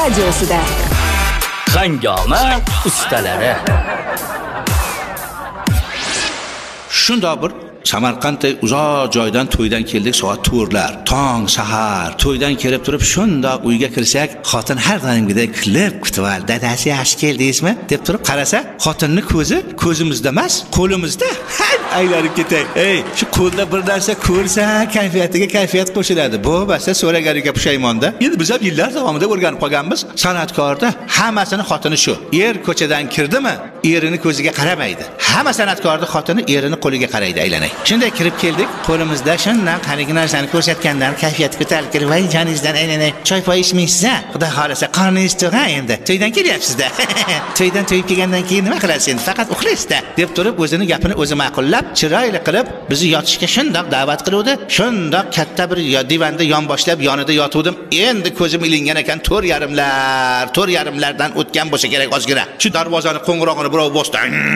radiosida. Hangoma ustalari. Shundoq bir Samarqandda uzoq joydan to'ydan keldik, soat 4lar, tong, sahar. To'ydan kelib turib, shundoq uyga kirsak, xotin har doimgidek kulib kutib oldi. Dadasi yaxshi keldingizmi deb turib qarasa, xotinning ko'zi ko'zimizda emas, qo'limizda. Aylanib ketay. Ey, shu qo'lda bir narsa ko'rsa, kayfiyatiga kayfiyat qo'shiladi. Bu basta so'raganiga pushaymonda. Endi biz ham yillar davomida o'rganib qolganmiz. San'atkorda hammasini xotini shu. Er ko'chadan kirdimi, erini ko'ziga qaramaydi. Hamma san'atkorning xotini erini qo'liga qaraydi, aylanay. Shunday kirib keldik, qo'limizda shundan qarigi narsani ko'rsatgandan kayfiyat ko'tarilib kirib, "Voy joningizdan aylanay, choy-poy ichmaysiz-a? Xudo xolasa, qorningiz to'q endi. To'ydan kelyapsiz-da. To'ydan to'yib kelgandan keyin nima qilasiz endi? Faqat uxlaysiz-da." deb turib, o'zining gapini o'zi ma'qullab, chiroyli qilib bizni yotishga shundoq da'vat qiluvdi. Shundoq katta bir divanda yonboshlab yonida yotuvdim. Endi ko'zim ilingan ekan, 4:30lardan o'tgan bo'lsa kerak ozgina. Shu darvozani qo'ng'irog'ini birov bosdi.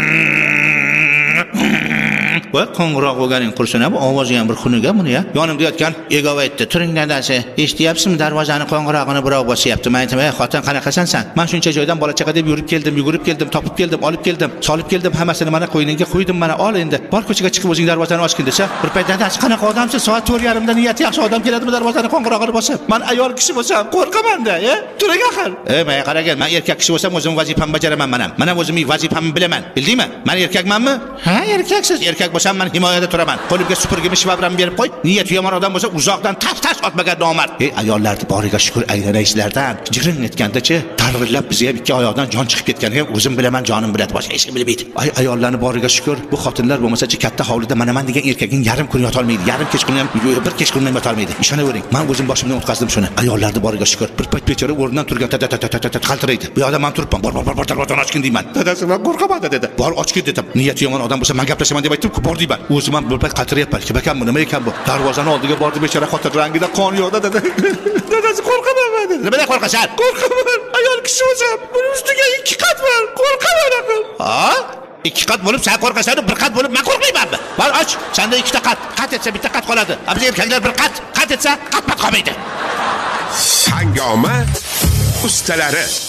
Va qo'ng'iroq bo'lganing qursin, bu ovozi ham bir xunuga buni ya. Yonimda yotgan egov aytdi: "Turing dadasi, eshityapsizmi? Darvozani qo'ng'irog'ini birov bosyapti." Men aytdim: "Ey xotin, qanaqasan sen? Men shuncha joydan bola chaqa deb yugurib keldim, topib keldim, olib keldim, solib keldim, hammasini mana qo'yningga qo'ydim, mana ol endi. Bor ko'chaga chiqib o'zing darvozani ochgin" desa, bir payt dadasi: "Qanaqa odamsiz? Soat 4:30da niyati yaxshi odam keladimi darvozani qo'ng'irog'ini bosib? Men ayol kishi bo'lsam qo'rqaman-da, turing axir." Men qaragin, men erkak kishi bo'lsam o'zim vazifamni bajaraman men ham. Men ham o'zimning vazifamni bilaman. Bildingmi? Men erkakmanmi? Ha, erkaksiz. Erkak bo'lsam men himoyada turaman. Qo'limga supurgimi shivabram berib qo'y. Niyati yomon odam bo'lsa uzoqdan tas otmagan nomard. Ayollarni boriga shukr, aylanaysizlardan jiring etganda-chi, targ'illab bizga ikki oyoqdan jon chiqib ketganiga o'zim bilaman, jonim biladi, boshqa hech kim bilmaydi. Ayollarni boriga shukr, bu xotinlar bo'lmasa-chi katta hovlida mana degan erkakning yarim kun yota olmaydi. Yarim kechqurun ham, bir kechqurun ham yota olmaydi. Ishonavering, men o'zim boshimdan o'tkazdim shuni. Ayollarni boriga shukr. Bir payt bechora o'rnidan turgan qaltiraydi. Bu yoqda men turibman. Bor darvozani ochgin deyman. Dadasi men qo'rqaman dedi. Bor ochgin dedim. Niyati yomon odam bo'lsa men gaplashaman deb aytib, bor deyman. O'zim ham bir payt qaltirayapman. Kim ekan bu? Nima ekan bu? Darvozani oldiga bordi, bechora xotin rangida qon yo'qda dedi. Dadasi qo'rqaman dedi. Nimadan qo'rqasan? Qo'rqaman. Ayol kishi bo'lsam, buning ustiga 2 qat bor. Qo'rqaman aql. Ha? 2 qat bo'lib sen qo'rqasan, 1 qat bo'lib men qo'rqmaymanmi? Bor och, senda 2 ta qat. Qat etsa bitta qat qoladi. Biz erkaklar 1 qat etsa qat qolmaydi. Hangoma ustalari.